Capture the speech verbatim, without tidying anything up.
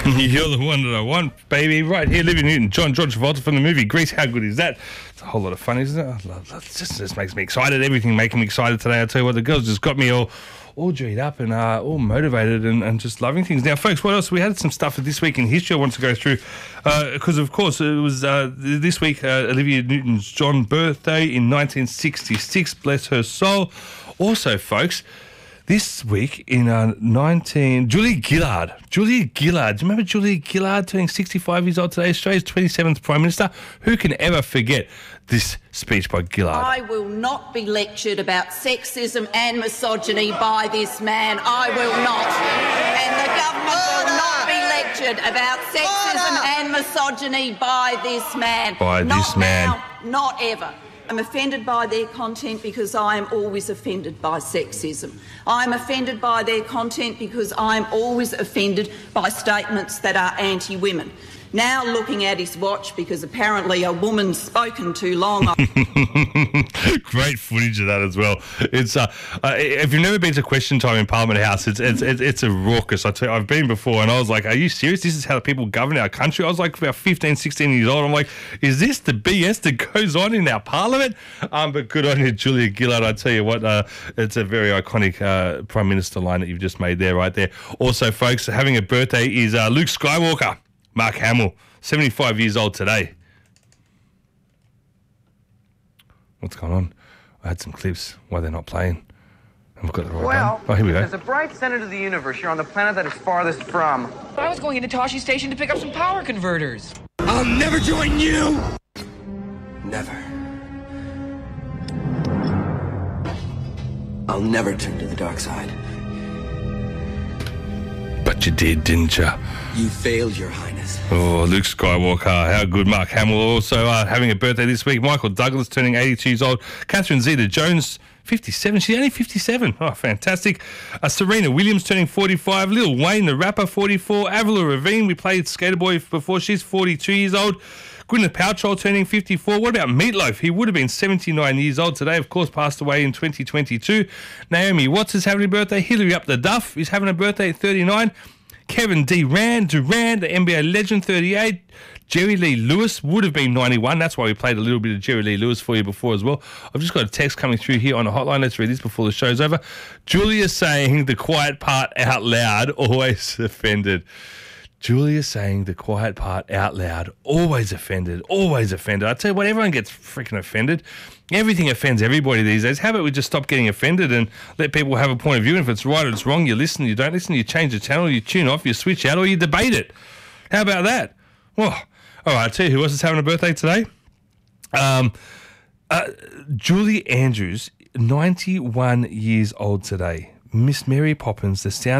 You're the one that I want, baby. Right here, Olivia Newton, John, John Travolta from the movie Grease. How good is that? It's a whole lot of fun, isn't it? I love that. It just, just makes me excited. Everything making me excited today. I tell you what, the girls just got me all all dreed up and uh, all motivated and, and just loving things. Now, folks, what else? We had some stuff this week in history I wanted to go through because, uh, of course, it was uh, this week uh, Olivia Newton's John birthday in nineteen sixty-six. Bless her soul. Also, folks, this week in uh, nineteen... Julia Gillard. Julia Gillard. Do you remember Julia Gillard turning sixty-five years old today? Australia's twenty-seventh Prime Minister. Who can ever forget this speech by Gillard? I will not be lectured about sexism and misogyny by this man. I will not. And the government will not be lectured about sexism and misogyny by this man. By not this man. Now, not ever. I'm offended by their content because I am always offended by sexism. I'm offended by their content because I'm always offended by statements that are anti-women. Now looking at his watch because apparently a woman's spoken too long. Great footage of that as well. It's uh, uh, if you've never been to Question Time in Parliament House, it's it's it's, it's a raucous. I tell you, I've been before and I was like, are you serious? This is how people govern our country? I was like about fifteen, sixteen years old. I'm like, is this the B S that goes on in our parliament? Um, but good on you, Julia Gillard. I tell you what, uh, it's a very iconic uh, Prime Minister line that you've just made there, right there. Also, folks, having a birthday is uh, Luke Skywalker. Mark Hamill, seventy-five years old today. What's going on? I had some clips. Why they're not playing? I've got the right Well, one. Oh, here we go. There's a bright center to the universe. You're on the planet that is farthest from. I was going into Toshi Station to pick up some power converters. I'll never join you! Never. I'll never turn to the dark side. But you did, didn't you? You failed, Your Highness. Oh, Luke Skywalker. How good. Mark Hamill also uh, having a birthday this week. Michael Douglas turning eighty-two years old. Catherine Zeta-Jones, fifty-seven. She's only fifty-seven. Oh, fantastic. Uh, Serena Williams turning forty-five. Lil Wayne, the rapper, forty-four. Avril Lavigne, we played Skater Boy before. She's forty-two years old. Gwyneth Paltrow turning fifty-four. What about Meatloaf? He would have been seventy-nine years old today. Of course, passed away in twenty twenty-two. Naomi Watts is having a birthday. Hillary Up the Duff is having a birthday at thirty-nine. Kevin Durant, Durant, the N B A legend, thirty-eight. Jerry Lee Lewis would have been ninety-one. That's why we played a little bit of Jerry Lee Lewis for you before as well. I've just got a text coming through here on the hotline. Let's read this before the show's over. Julia saying the quiet part out loud, always offended. Julia saying the quiet part out loud, always offended, always offended. I tell you what, everyone gets freaking offended. Everything offends everybody these days. How about we just stop getting offended and let people have a point of view? And if it's right or it's wrong, you listen, you don't listen, you change the channel, you tune off, you switch out, or you debate it. How about that? Well, all right, I'll tell you who else is having a birthday today. Um, uh, Julie Andrews, ninety-one years old today. Miss Mary Poppins, the sound